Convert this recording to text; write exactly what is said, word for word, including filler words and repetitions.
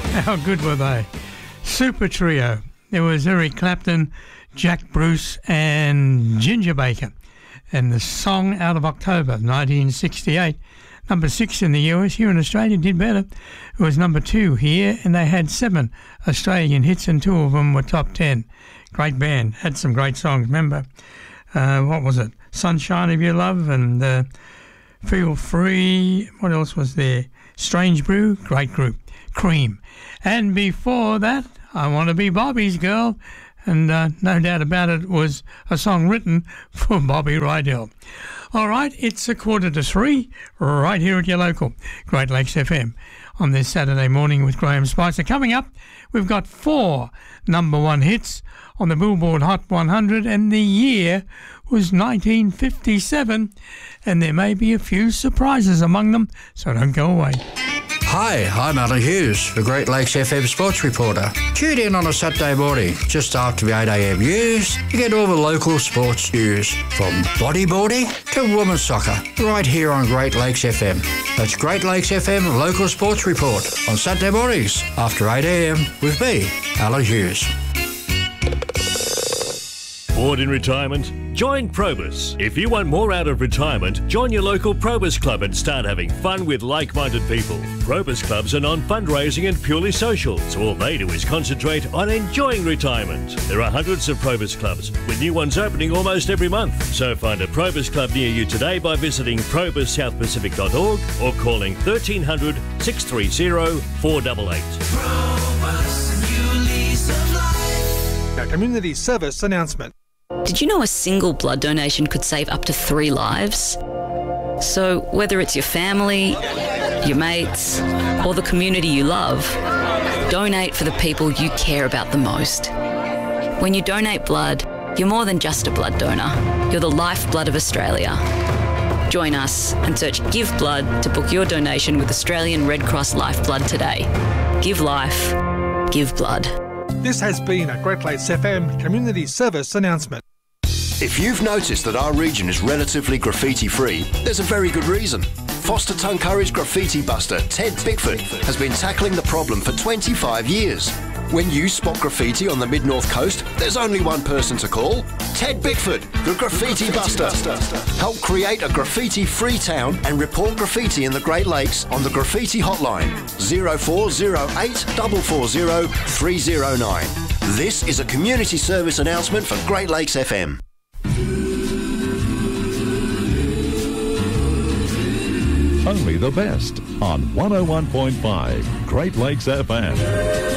How good were they? Super Trio. There was Eric Clapton, Jack Bruce and Ginger Baker. And the song out of October nineteen sixty-eight, number six in the U S. Here in Australia did better. It was number two here, and they had seven Australian hits, and two of them were top ten. Great band. Had some great songs. Remember, uh, what was it? Sunshine of Your Love and uh, Feel Free. What else was there? Strange Brew. Great group. Cream. And before that, I Want to Be Bobby's Girl. And uh, no doubt about it, was a song written for Bobby Rydell. All right, it's a quarter to three right here at your local Great Lakes F M on this Saturday morning with Graham Spicer. Coming up, we've got four number one hits on the Billboard Hot one hundred, and the year was nineteen fifty-seven, and there may be a few surprises among them, so don't go away. Hi, I'm Alan Hughes, the Great Lakes F M sports reporter. Tune in on a Saturday morning, just after the eight a m news, to get all the local sports news, from bodyboarding to women's soccer, right here on Great Lakes F M. That's Great Lakes F M Local Sports Report on Saturday mornings after eight a m with me, Alan Hughes. Bored in retirement? Join Probus. If you want more out of retirement, join your local Probus Club and start having fun with like-minded people. Probus Clubs are non-fundraising and purely social, so all they do is concentrate on enjoying retirement. There are hundreds of Probus Clubs, with new ones opening almost every month. So find a Probus Club near you today by visiting probus south pacific dot org or calling thirteen hundred, six three zero, four eight eight. Probus, new lease of life. A community service announcement. Did you know a single blood donation could save up to three lives? So whether it's your family, your mates, or the community you love, donate for the people you care about the most. When you donate blood, you're more than just a blood donor. You're the lifeblood of Australia. Join us and search Give Blood to book your donation with Australian Red Cross Lifeblood today. Give life, give blood. This has been a Great Lakes F M community service announcement. If you've noticed that our region is relatively graffiti-free, there's a very good reason. Foster Tuncurry's graffiti buster, Ted Bickford, has been tackling the problem for twenty-five years. When you spot graffiti on the mid-north coast, there's only one person to call. Ted Bickford, the Graffiti Buster. Help create a graffiti-free town and report graffiti in the Great Lakes on the Graffiti Hotline, zero four zero eight, four four zero, three zero nine. This is a community service announcement for Great Lakes F M. Only the best on one oh one point five Great Lakes F M.